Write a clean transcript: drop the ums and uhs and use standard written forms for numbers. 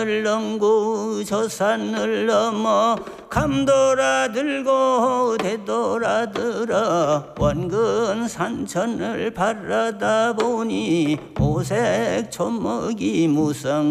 산을 넘고 저 산을 넘어 감돌아 들고 되돌아들어 원근 산천을 바라다 보니 오색 초목이 무성